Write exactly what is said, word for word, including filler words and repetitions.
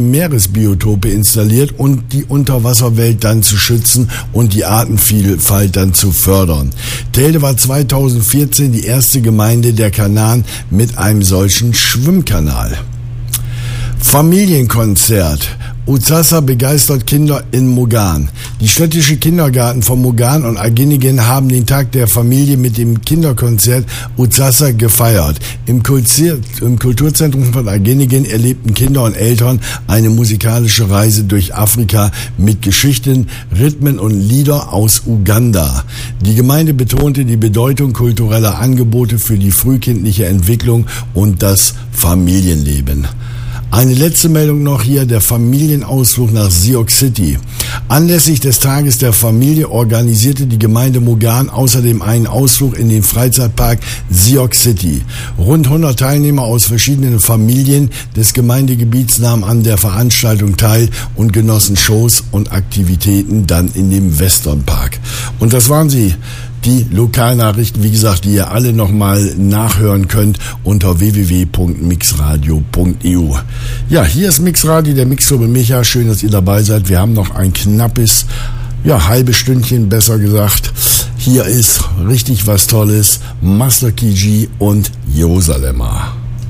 Meeresbiotope installiert und die Unterwasserwelt dann zu schützen und die Artenvielfalt dann zu fördern. Telde war zweitausendvierzehn die erste Gemeinde der Kanaren mit einem solchen Schwimmkanal. Familienkonzert. Uzasa begeistert Kinder in Mogan. Die städtische Kindergarten von Mogan und Aginigen haben den Tag der Familie mit dem Kinderkonzert Uzasa gefeiert. Im, Kultur- im Kulturzentrum von Aginigen erlebten Kinder und Eltern eine musikalische Reise durch Afrika mit Geschichten, Rhythmen und Lieder aus Uganda. Die Gemeinde betonte die Bedeutung kultureller Angebote für die frühkindliche Entwicklung und das Familienleben. Eine letzte Meldung noch hier, der Familienausflug nach Sioux City. Anlässlich des Tages der Familie organisierte die Gemeinde Mogan außerdem einen Ausflug in den Freizeitpark Sioux City. Rund hundert Teilnehmer aus verschiedenen Familien des Gemeindegebiets nahmen an der Veranstaltung teil und genossen Shows und Aktivitäten dann in dem Westernpark. Und das waren sie. Die Lokalnachrichten, wie gesagt, die ihr alle nochmal nachhören könnt unter w w w punkt mixradio punkt e u. Ja, hier ist Mixradio, der Mixclub mit Micha. Schön, dass ihr dabei seid. Wir haben noch ein knappes, ja, halbes Stündchen, besser gesagt. Hier ist richtig was Tolles. Master Key G und Jerusalemmer.